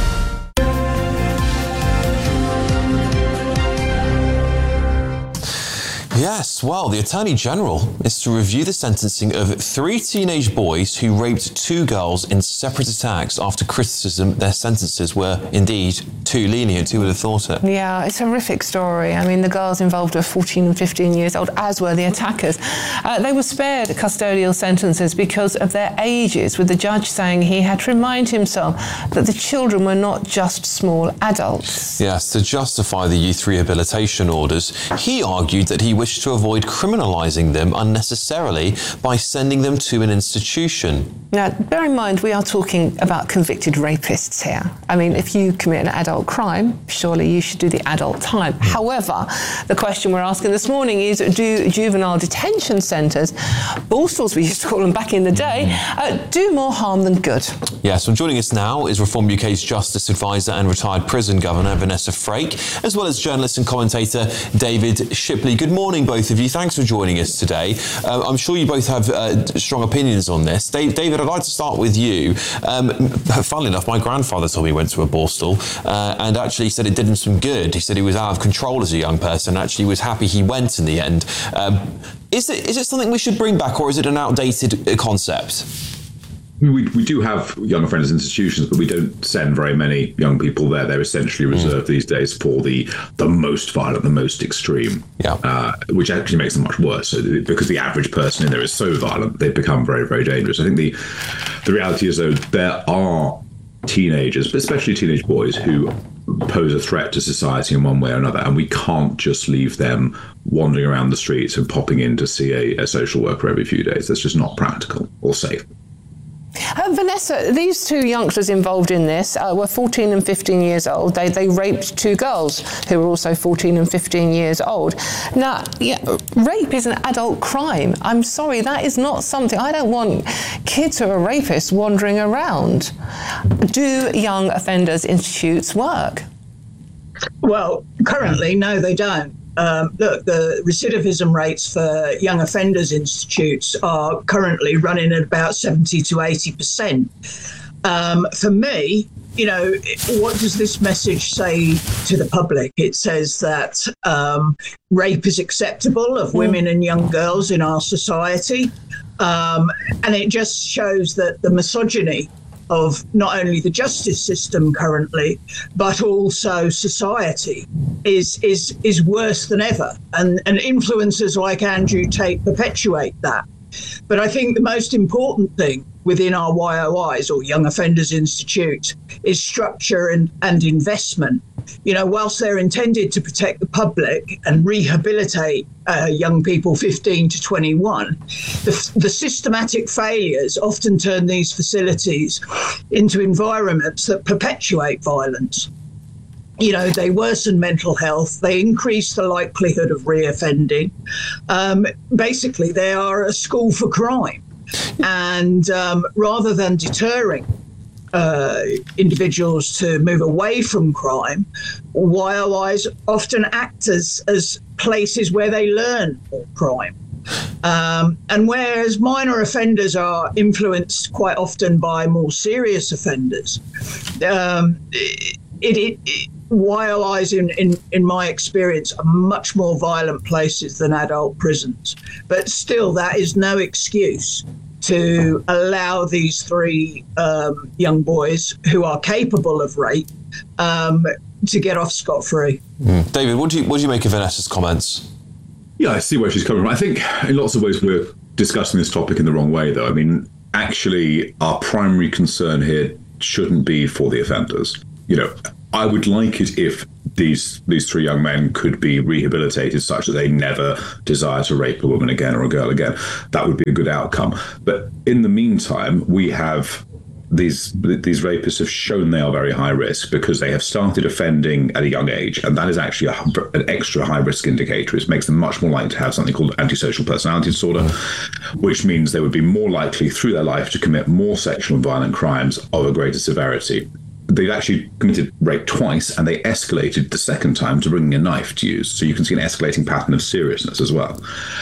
Yes, well, the Attorney General is to review the sentencing of three teenage boys who raped two girls in separate attacks after criticism their sentences were indeed too lenient. Who would have thought it? Yeah, it's a horrific story. I mean, the girls involved were fourteen and fifteen years old, as were the attackers. Uh, they were spared custodial sentences because of their ages, with the judge saying he had to remind himself that the children were not just small adults. Yes, to justify the youth rehabilitation orders, he argued that he wished to avoid criminalising them unnecessarily by sending them to an institution. Now, bear in mind, we are talking about convicted rapists here. I mean, if you commit an adult crime, surely you should do the adult time. However, the question we're asking this morning is, do juvenile detention centres, Borstalls we used to call them back in the day, uh, do more harm than good? Yes, well, joining us now is Reform U K's Justice Advisor and retired prison governor Vanessa Frake, as well as journalist and commentator David Shipley. Good morning, both of you. Thanks for joining us today. Uh, I'm sure you both have uh, strong opinions on this. Dave, David, I'd like to start with you. Um, funnily enough, my grandfather told me he went to a Borstal uh, and actually said it did him some good. He said he was out of control as a young person and actually was happy he went in the end. Um, is it, is it something we should bring back, or is it an outdated concept? We, we do have young offenders institutions, but we don't send very many young people there. They're essentially reserved mm. these days for the the most violent, the most extreme, yeah. uh, which actually makes them much worse. So because the average person in there is so violent, they become very, very dangerous. I think the the reality is, though, there are teenagers, but especially teenage boys, who pose a threat to society in one way or another, and we can't just leave them wandering around the streets and popping in to see a, a social worker every few days. That's just not practical or safe. Uh, Vanessa, these two youngsters involved in this uh, were fourteen and fifteen years old. They they raped two girls who were also fourteen and fifteen years old. Now, yeah, rape is an adult crime. I'm sorry, that is not something. I don't want kids who are rapists wandering around. Do young offenders institutes work? Well, currently, no, they don't. Um, look, the recidivism rates for young offenders institutes are currently running at about seventy to eighty percent. Um, for me, you know, what does this message say to the public? It says that um, rape is acceptable of women and young girls in our society. Um, and it just shows that the misogyny of not only the justice system currently, but also society is is is worse than ever. And, and influencers like Andrew Tate perpetuate that. But I think the most important thing within our Y O Is, or Young Offenders Institute, is structure and, and investment. You know, whilst they're intended to protect the public and rehabilitate uh, young people fifteen to twenty-one, the, the systematic failures often turn these facilities into environments that perpetuate violence. You know, they worsen mental health. They increase the likelihood of reoffending. Um, basically, they are a school for crime. And um, rather than deterring uh, individuals to move away from crime, Y O Is often act as, as places where they learn more crime. Um, and whereas minor offenders are influenced quite often by more serious offenders, um, it, it, it Y O Is, in, in, in my experience, are much more violent places than adult prisons. But still, that is no excuse to allow these three um, young boys who are capable of rape um, to get off scot-free. Mm. David, what do you what do you make of Vanessa's comments? Yeah, I see where she's coming from. I think in lots of ways we're discussing this topic in the wrong way, though. I mean, actually, our primary concern here shouldn't be for the offenders. You know, I would like it if these these three young men could be rehabilitated such that they never desire to rape a woman again or a girl again. That would be a good outcome. But in the meantime, we have these these rapists have shown they are very high risk because they have started offending at a young age, and that is actually a, an extra high risk indicator. It makes them much more likely to have something called antisocial personality disorder, which means they would be more likely through their life to commit more sexual and violent crimes of a greater severity. They've actually committed rape twice, and they escalated the second time to bringing a knife to use. So you can see an escalating pattern of seriousness as well.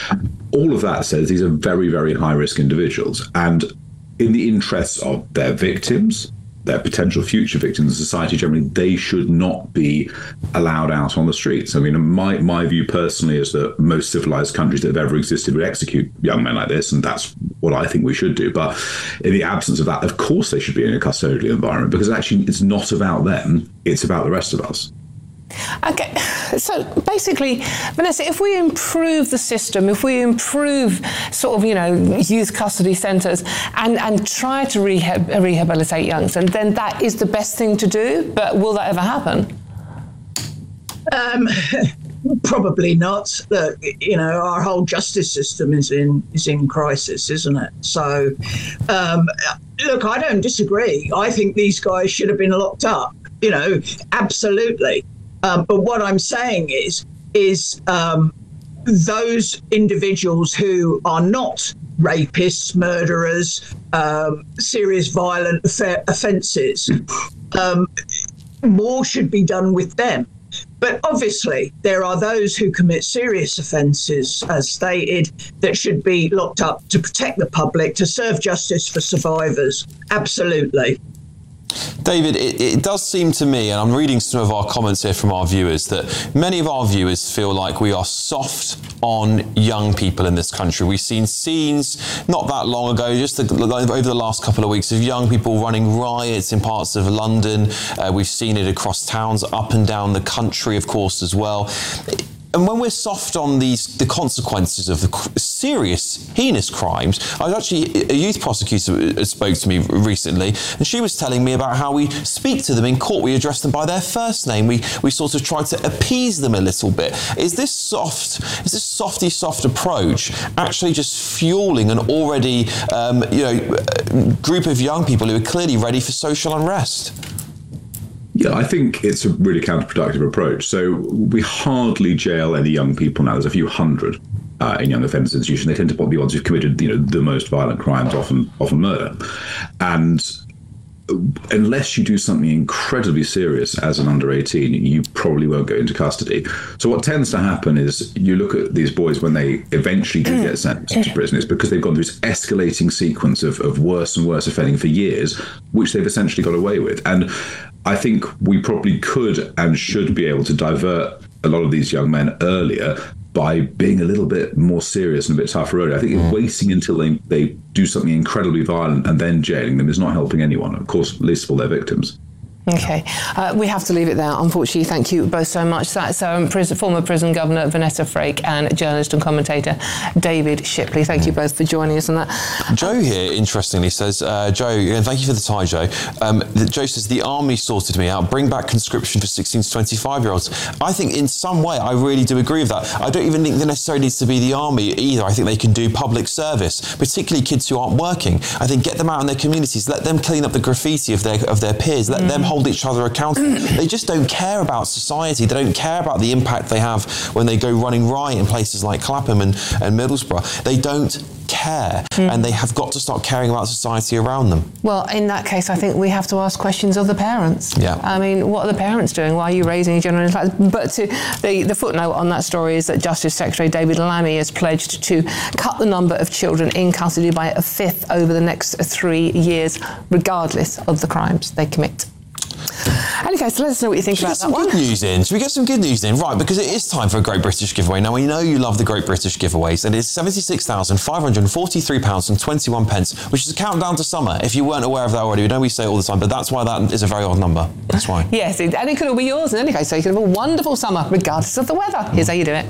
All of that says these are very, very high-risk individuals. And in the interests of their victims, their potential future victims, and society generally, they should not be allowed out on the streets. I mean, my, my view personally is that most civilized countries that have ever existed would execute young men like this, and that's what I think we should do. But in the absence of that, of course they should be in a custodial environment, because actually it's not about them, it's about the rest of us. Okay, so basically, Vanessa, if we improve the system, if we improve sort of, you know, youth custody centres and, and try to rehab, rehabilitate youngs, and then that is the best thing to do, but will that ever happen? Um, probably not. Look, you know, our whole justice system is in is in crisis, isn't it? So, um, look, I don't disagree. I think these guys should have been locked up, you know, absolutely. Um, but what I'm saying is, is um, those individuals who are not rapists, murderers, um, serious violent affa- offences, um, more should be done with them. But obviously, there are those who commit serious offences, as stated, that should be locked up to protect the public, to serve justice for survivors. Absolutely. David, it, it does seem to me, and I'm reading some of our comments here from our viewers, that many of our viewers feel like we are soft on young people in this country. We've seen scenes not that long ago, just the, over the last couple of weeks, of young people running riots in parts of London. Uh, we've seen it across towns up and down the country, of course, as well. And when we're soft on these, the consequences of the serious, heinous crimes, I was actually, a youth prosecutor spoke to me recently, and she was telling me about how we speak to them in court. We address them by their first name. We we sort of try to appease them a little bit. Is this soft, is this softy soft approach actually just fueling an already, um, you know, group of young people who are clearly ready for social unrest? Yeah, I think it's a really counterproductive approach. So we hardly jail any young people now. There's a few hundred uh, in young offenders institutions. They tend to be ones who've committed, you know, the most violent crimes, often often murder. And unless you do something incredibly serious as an under eighteen, you probably won't go into custody. So what tends to happen is you look at these boys when they eventually do get sent to prison, it's because they've gone through this escalating sequence of, of worse and worse offending for years, which they've essentially got away with. And I think we probably could and should be able to divert a lot of these young men earlier by being a little bit more serious and a bit tougher earlier. I think mm. waiting until they, they do something incredibly violent and then jailing them is not helping anyone, of course, least of all their victims. Okay, uh, we have to leave it there, unfortunately. Thank you both so much. That's um, prison, former prison governor Vanessa Frake and journalist and commentator David Shipley. Thank you both for joining us on that. Joe here, interestingly, says, uh, Joe, and thank you for the tie, Joe. Um, the, Joe says, the army sorted me out. Bring back conscription for sixteen to twenty-five-year-olds. I think in some way, I really do agree with that. I don't even think there necessarily needs to be the army either. I think they can do public service, particularly kids who aren't working. I think get them out in their communities, let them clean up the graffiti of their of their peers, let mm. them hold hold each other accountable. They just don't care about society. They don't care about the impact they have when they go running riot in places like Clapham and, and Middlesbrough. They don't care, mm. and they have got to start caring about society around them. Well, in that case, I think we have to ask questions of the parents. Yeah. I mean, what are the parents doing? Why are you raising general tax? But to, the, the footnote on that story is that Justice Secretary David Lammy has pledged to cut the number of children in custody by a fifth over the next three years, regardless of the crimes they commit. Okay, so let us know what you think Should about we get some that one. good news in? Should we get some good news in? Right, because it is time for a Great British Giveaway. Now, we know you love the Great British Giveaways, and it's seventy-six thousand five hundred forty-three pounds and twenty-one pence, which is a countdown to summer. If you weren't aware of that already, we know we say it all the time, but that's why that is a very odd number. That's why. Yes, it, and it could all be yours in any case, so you can have a wonderful summer, regardless of the weather. Here's how you do it.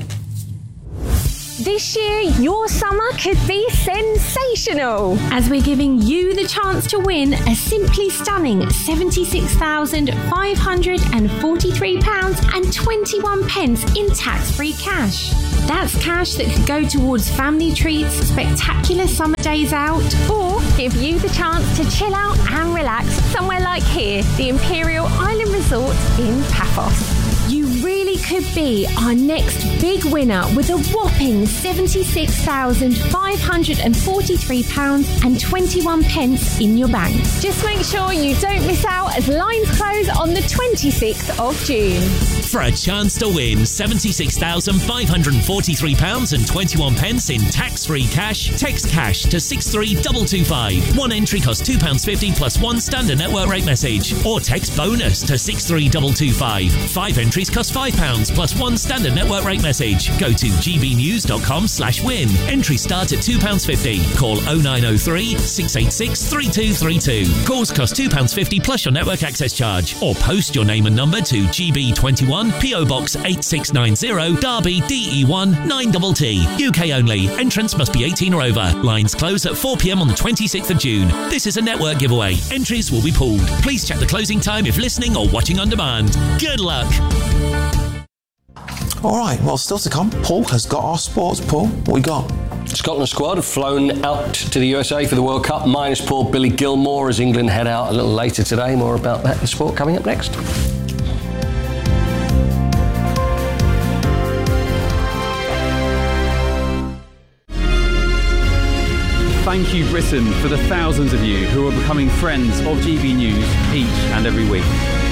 This year, your summer could be sensational, as we're giving you the chance to win a simply stunning seventy-six thousand five hundred forty-three pounds and twenty-one pence in tax-free cash. That's cash that could go towards family treats, spectacular summer days out, or give you the chance to chill out and relax somewhere like here, the Imperial Island Resort in Paphos. You really could be our next big winner with a whopping seventy-six thousand five hundred forty-three pounds and twenty-one pence in your bank. Just make sure you don't miss out as lines close on the twenty-sixth of June. For a chance to win seventy-six thousand five hundred forty-three pounds and twenty-one pence in tax-free cash, text cash to six three two two five. One entry costs two pounds fifty plus one standard network rate message. Or text bonus to six three two two five. Five entries cost five pounds plus one standard network rate message. Go to gbnews.com slash win. Entries start at two pounds fifty. Call oh nine oh three, six eight six, three two three two. Calls cost two pounds fifty plus your network access charge. Or post your name and number to G B twenty-one, P O Box eight six nine zero, Derby, D E one nine T T. U K only. Entrance must be eighteen or over. Lines close at four p m on the twenty-sixth of June. This is a network giveaway. Entries will be pulled. Please check the closing time if listening or watching on demand. Good luck. All right, well, still to come, Paul has got our sports. Paul, what we got? Scotland squad have flown out to the U S A for the World Cup, minus poor Billy Gilmore as England head out a little later today. More about that in sport coming up next. Thank you, Britain, for the thousands of you who are becoming friends of G B News each and every week.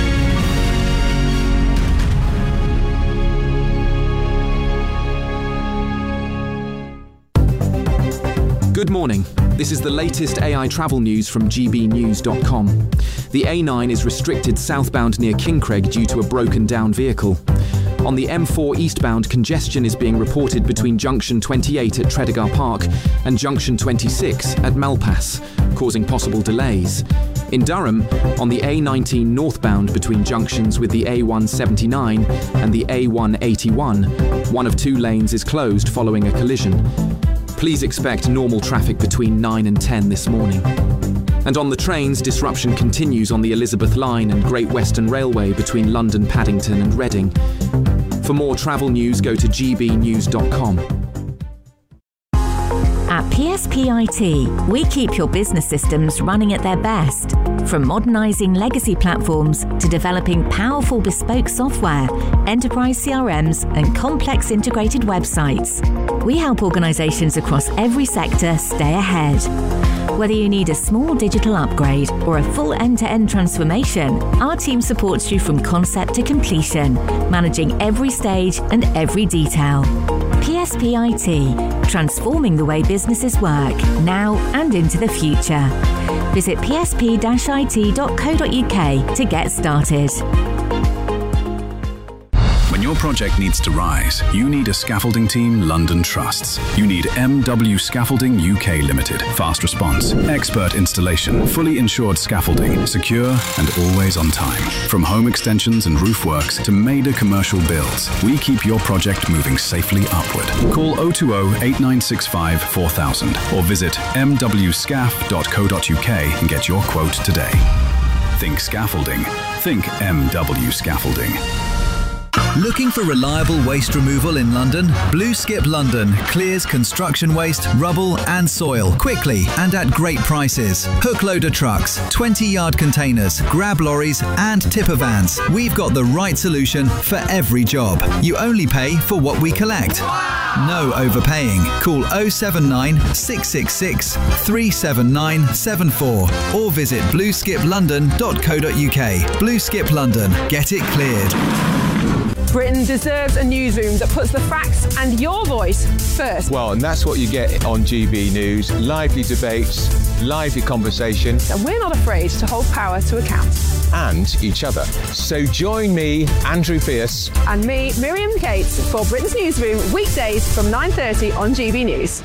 Good morning. This is the latest A I travel news from G B news dot com. The A nine is restricted southbound near Kincraig due to a broken down vehicle. On the M four eastbound, congestion is being reported between junction twenty-eight at Tredegar Park and junction twenty-six at Malpass, causing possible delays. In Durham, on the A nineteen northbound between junctions with the A one seventy-nine and the A one eighty-one, one of two lanes is closed following a collision. Please expect normal traffic between nine and ten this morning. And on the trains, disruption continues on the Elizabeth Line and Great Western Railway between London, Paddington and Reading. For more travel news, go to G B news dot com. At P S P I T, we keep your business systems running at their best. From modernising legacy platforms to developing powerful bespoke software, enterprise C R Ms and complex integrated websites. We help organisations across every sector stay ahead. Whether you need a small digital upgrade or a full end-to-end transformation, our team supports you from concept to completion, managing every stage and every detail. P S P I T, transforming the way businesses work, now and into the future. Visit p s p dash i t dot co dot u k to get started. When your project needs to rise, you need a scaffolding team London trusts. You need M W Scaffolding U K Limited. Fast response, expert installation, fully insured scaffolding, secure and always on time. From home extensions and roof works to major commercial builds, we keep your project moving safely upward. Call oh two oh, eight nine six five, four thousand or visit m w scaff dot co dot u k and get your quote today. Think scaffolding. Think M W Scaffolding. Looking for reliable waste removal in London? Blue Skip London clears construction waste, rubble and soil quickly and at great prices. Hook loader trucks, twenty yard containers, grab lorries and tipper vans. We've got the right solution for every job. You only pay for what we collect. No overpaying. Call oh seven nine, six six six, three seven nine seven four or visit blue skip london dot co dot uk. Blue Skip London. Get it cleared. Britain deserves a newsroom that puts the facts and your voice first. Well, and that's what you get on G B News. Lively debates, lively conversation. And we're not afraid to hold power to account. And each other. So join me, Andrew Pearce. And me, Miriam Cates, for Britain's Newsroom, weekdays from nine thirty on G B News.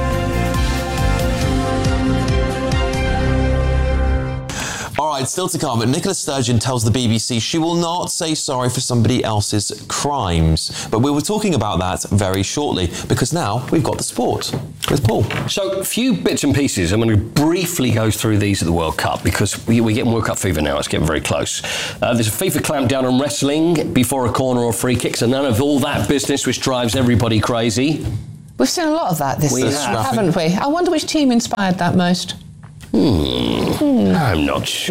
All right, still to come, Nicola Sturgeon tells the B B C she will not say sorry for somebody else's crimes. But we were talking about that very shortly, because now we've got the sport with Paul. So, a few bits and pieces. I'm going to briefly go through these at the World Cup, because we, we're getting World Cup fever now. It's getting very close. Uh, there's a FIFA clampdown on wrestling before a corner or free kick, so none of all that business which drives everybody crazy. We've seen a lot of that this We year, have. haven't we? I wonder which team inspired that most. Hmm. Hmm. I'm not sure.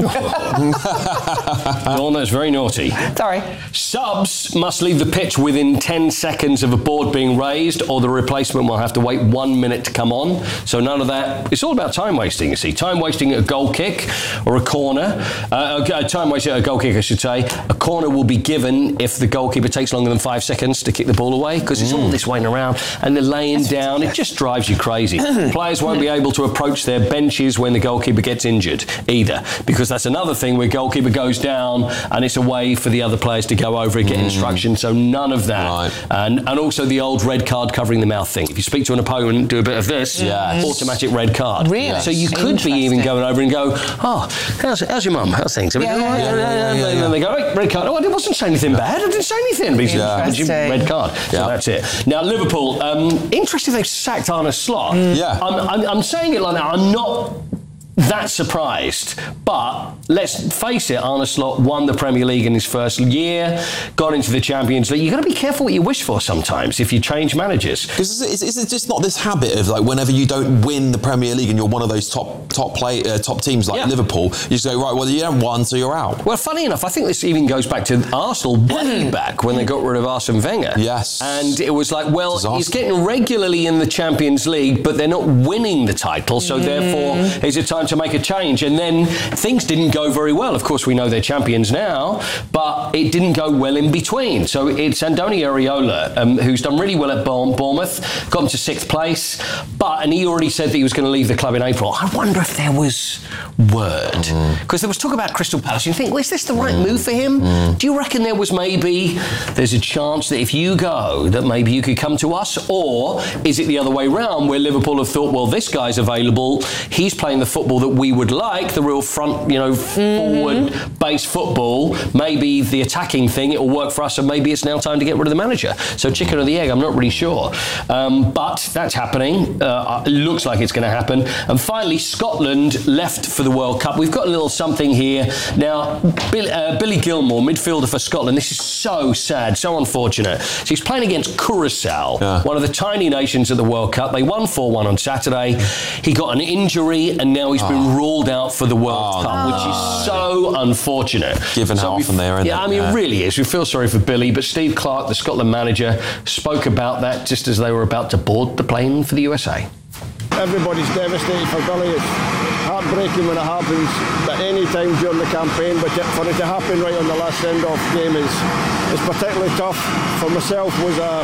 Dawn, that's very naughty. Sorry. Subs must leave the pitch within ten seconds of a board being raised, or the replacement will have to wait one minute to come on. So none of that. It's all about time wasting, you see. Time wasting at a goal kick or a corner. Uh, a time wasting at a goal kick, I should say. A corner will be given if the goalkeeper takes longer than five seconds to kick the ball away, because it's mm. all this waiting around and they're laying that's down. Ridiculous. It just drives you crazy. Players won't be able to approach their benches when the goalkeeper gets injured either, because that's another thing where goalkeeper goes down and it's a way for the other players to go over and get mm. instruction. So none of that. Right. And and also the old red card covering the mouth thing. If you speak to an opponent and do a bit of this, yes. automatic red card. Really? So you could be even going over and go, oh, how's, how's your mum? How's things? Yeah, yeah, yeah, yeah, yeah, yeah. And then they go, hey, red card. Oh, I wasn't saying anything bad. I didn't say anything. But yeah. red card. Yeah. So that's it. Now, Liverpool, um, interesting they've sacked Arne Slot. Mm. Yeah. I'm, I'm, I'm saying it like that. I'm not that surprised, but let's face it, Arne Slot won the Premier League in his first year, got into the Champions League. You've got to be careful what you wish for sometimes if you change managers. Because is, is it just not this habit of, like, whenever you don't win the Premier League and you're one of those top top play uh, top teams like yeah. Liverpool, you just go, right, well, you haven't won, so you're out. Well, funny enough, I think this even goes back to Arsenal way back when they got rid of Arsene Wenger. Yes. And it was like, well, Disaster. he's getting regularly in the Champions League, but they're not winning the title, so mm. therefore, is it time to make a change? And then things didn't go very well. Of course, we know they're champions now, but it didn't go well in between. So it's Andoni Iraola, um, who's done really well at Bournemouth, got him to sixth place, but, and he already said that he was going to leave the club in April. I wonder if there was word. Because mm. there was talk about Crystal Palace. You think, well, is this the right mm. move for him? Mm. Do you reckon there was maybe, there's a chance that if you go, that maybe you could come to us? Or is it the other way round, where Liverpool have thought, well, this guy's available, he's playing the football that we would like, the real front, you know, mm-hmm. forward-based football, maybe the attacking thing, it will work for us, and maybe it's now time to get rid of the manager. So chicken or the egg, I'm not really sure. Um, but that's happening. Uh, it looks like it's going to happen. And finally, Scotland left for the World Cup. We've got a little something here. Now, Bill, uh, Billy Gilmore, midfielder for Scotland, this is so sad, so unfortunate. So he's playing against Curacao, yeah. one of the tiny nations at the World Cup. They won four one on Saturday. He got an injury, and now he's oh. been ruled out for the World oh, Cup, no. which is so unfortunate. Given so half in there, isn't Yeah, it? I mean, yeah. it really is. We feel sorry for Billy, but Steve Clarke, the Scotland manager, spoke about that just as they were about to board the plane for the U S A. Everybody's devastated for Billy. It's heartbreaking when it happens at any time during the campaign, but for it to happen right on the last send-off game is, is particularly tough. For myself, was a,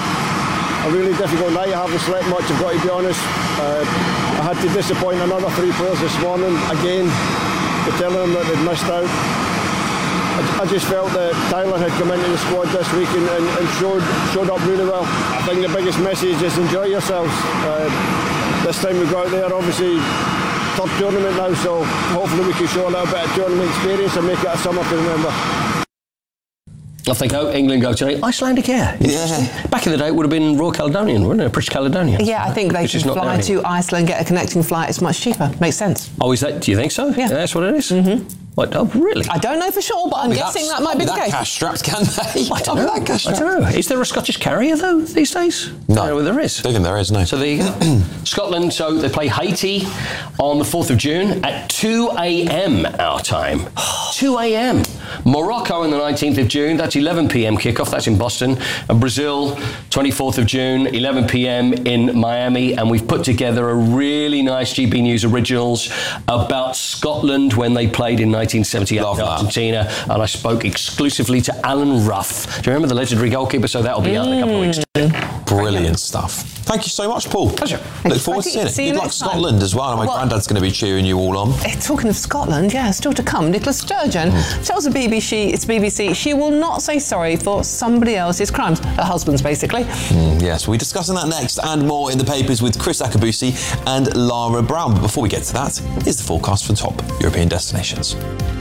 a really difficult night. I haven't slept much, I've got to be honest. Uh, I had to disappoint another three players this morning, again, to tell them that they'd missed out. I, I just felt that Tyler had come into the squad this week and, and, and showed, showed up really well. I think the biggest message is enjoy yourselves. Uh, this time we go out there, obviously, third tournament now, so hopefully we can show a little bit of tournament experience and make it a summer to remember. Off they go, England go today. Icelandic Air. Yeah. Back in the day, it would have been Royal Caledonian, wouldn't it? British Caledonian. Yeah, I think they should fly to Iceland, get a connecting flight. It's much cheaper. Makes sense. Oh, is that? Do you think so? Yeah. That's what it is? Mm-hmm. What? Oh, really? I don't know for sure, but I'm guessing that might be the that case. cash strapped, can they? I don't know. I don't know. Is there a Scottish carrier though these days? No, no there is. I don't think there is. No. So there you go. Scotland. So they play Haiti on the fourth of June at two a.m. our time. two a.m. Morocco on the nineteenth of June. That's eleven p.m. kickoff. That's in Boston. And Brazil, twenty-fourth of June, eleven p.m. in Miami. And we've put together a really nice G B News originals about Scotland when they played in nineteen seventy-eight in Argentina. And I spoke exclusively to Alan Ruff. Do you remember the legendary goalkeeper? So that'll be out in a couple of weeks too. Brilliant stuff. Thank you so much, Paul. Pleasure. Look forward to seeing it. See you Good luck next time. Scotland as well. And my Well- granddad's going to be cheering you all on. Eh, Talking of Scotland, yeah, still to come. Nicola Sturgeon tells the B B C, it's B B C, she will not say sorry for somebody else's crimes. Her husband's, basically. Mm, yes, we'll be discussing that next and more in the papers with Chris Akabusi and Lara Brown. But before we get to that, here's the forecast for top European destinations.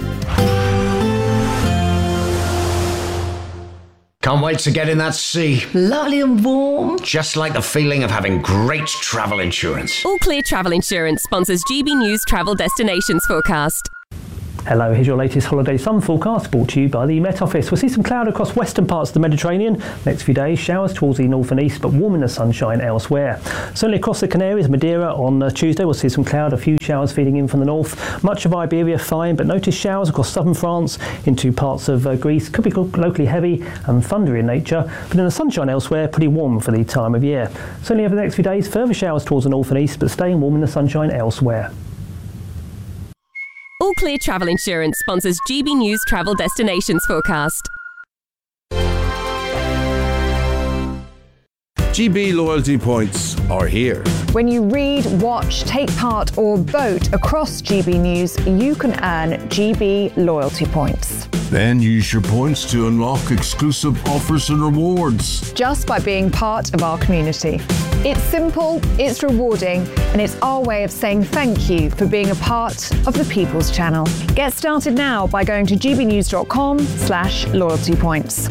Can't wait to get in that sea. Lovely and warm. Just like the feeling of having great travel insurance. All Clear Travel Insurance sponsors G B News Travel Destinations Forecast. Hello, here's your latest holiday sun forecast brought to you by the Met Office. We'll see some cloud across western parts of the Mediterranean. Next few days, showers towards the north and east, but warm in the sunshine elsewhere. Certainly across the Canaries, Madeira on uh, Tuesday, we'll see some cloud, a few showers feeding in from the north. Much of Iberia fine, but notice showers across southern France into parts of uh, Greece. Could be locally heavy and thundery in nature, but in the sunshine elsewhere, pretty warm for the time of year. Certainly over the next few days, further showers towards the north and east, but staying warm in the sunshine elsewhere. All Clear Travel Insurance sponsors G B News Travel Destinations Forecast. G B loyalty points are here. When you read, watch, take part or vote across G B News, you can earn G B loyalty points. Then use your points to unlock exclusive offers and rewards. Just by being part of our community. It's simple, it's rewarding, and it's our way of saying thank you for being a part of the People's Channel. Get started now by going to gbnews.com slash loyalty points.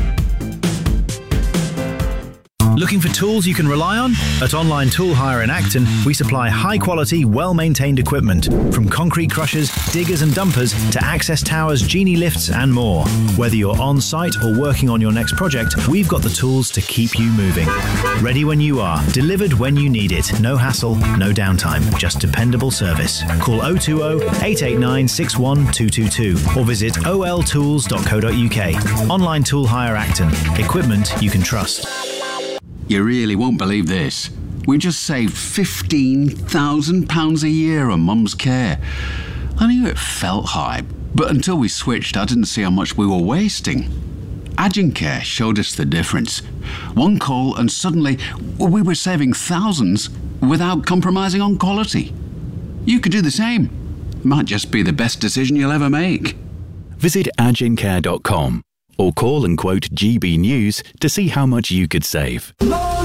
Looking for tools you can rely on? At Online Tool Hire in Acton, we supply high-quality, well-maintained equipment, from concrete crushers, diggers and dumpers to access towers, genie lifts and more. Whether you're on-site or working on your next project, we've got the tools to keep you moving. Ready when you are, delivered when you need it. No hassle, no downtime, just dependable service. Call oh two oh, eight eight nine, six one two two two or visit o l tools dot co dot u k. Online Tool Hire Acton. Equipment you can trust. You really won't believe this. We just saved fifteen thousand pounds a year on Mum's care. I knew it felt high, but until we switched, I didn't see how much we were wasting. Agencare showed us the difference. One call and suddenly we were saving thousands without compromising on quality. You could do the same. Might just be the best decision you'll ever make. Visit agencare dot com or call and quote G B News to see how much you could save.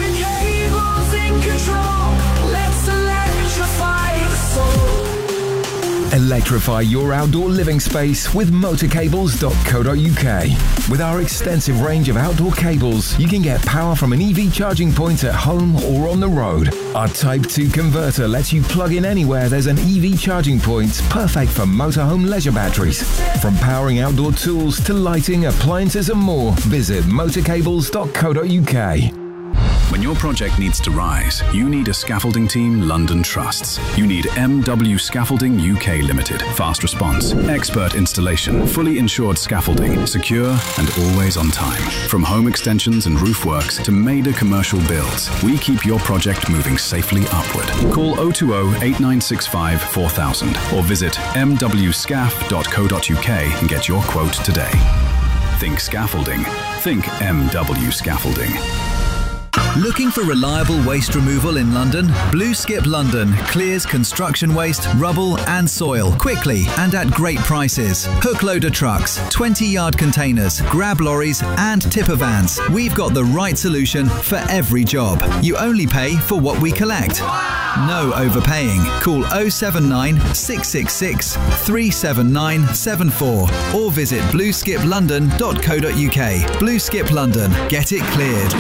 Electrify your outdoor living space with motor cables dot co dot u k. With our extensive range of outdoor cables, you can get power from an E V charging point at home or on the road. Our Type two converter lets you plug in anywhere there's an E V charging point, perfect for motorhome leisure batteries. From powering outdoor tools to lighting, appliances and more, visit motor cables dot co dot u k. When your project needs to rise, you need a scaffolding team London trusts. You need M W Scaffolding U K Limited. Fast response, expert installation, fully insured scaffolding, secure and always on time. From home extensions and roof works to major commercial builds, we keep your project moving safely upward. Call oh two oh, eight nine six five, four thousand or visit m w scaff dot co dot u k and get your quote today. Think scaffolding. Think M W Scaffolding. Looking for reliable waste removal in London? Blue Skip London clears construction waste, rubble and soil quickly and at great prices. Hook loader trucks, twenty yard containers, grab lorries and tipper vans. We've got the right solution for every job. You only pay for what we collect. No overpaying. Call oh seven nine, six six six, three seven nine seven four or visit blue skip london dot co dot u k. Blue Skip London. Get it cleared.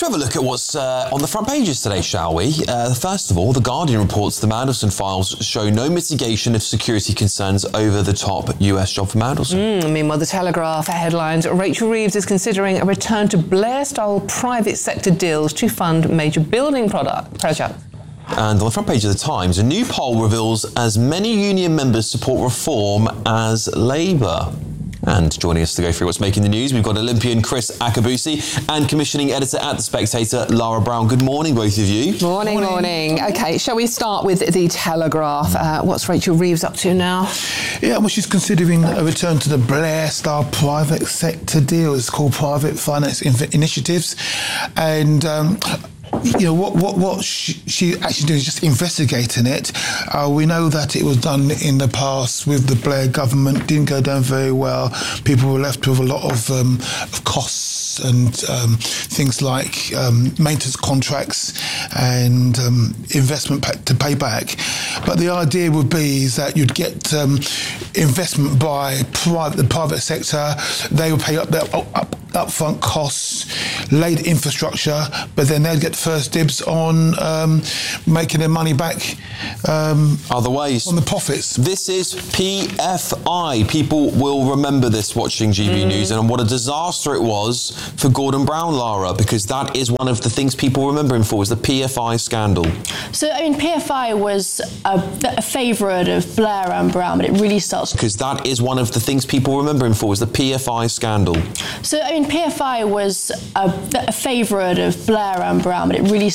Should we have a look at what's uh, on the front pages today, shall we? Uh, first of all, The Guardian reports the Mandelson files show no mitigation of security concerns over the top U S job for Mandelson. Mm, meanwhile, The Telegraph headlines, Rachel Reeves is considering a return to Blair-style private sector deals to fund major building product projects. And on the front page of The Times, a new poll reveals as many union members support reform as Labour. And joining us to go through what's making the news, we've got Olympian Chris Akabusi and commissioning editor at The Spectator, Lara Brown. Good morning, both of you. Morning, morning. morning. OK, shall we start with The Telegraph? Uh, what's Rachel Reeves up to now? Yeah, well, she's considering a return to the Blair-style private sector deal. It's called Private Finance Initiatives. And... Um, You know, what what, what she, she actually doing is just investigating it. Uh, we know that it was done in the past with the Blair government, didn't go down very well. People were left with a lot of, um, of costs and um, things like um, maintenance contracts and um, investment to pay back. But the idea would be is that you'd get um, investment by private, the private sector. They would pay up their up, upfront costs, lay the infrastructure, but then they'd get first dibs on um, making their money back um, other ways on the profits. This is P F I. People will remember this watching G B mm. News, and what a disaster it was for Gordon Brown, Lara, because that is one of the things people remember him for, was the P F I scandal. So, I mean, P F I was a, a favourite of Blair and Brown, but it really starts... Because that is one of the things people remember him for, was the P F I scandal. So, I mean, P F I was a, a favourite of Blair and Brown, but it really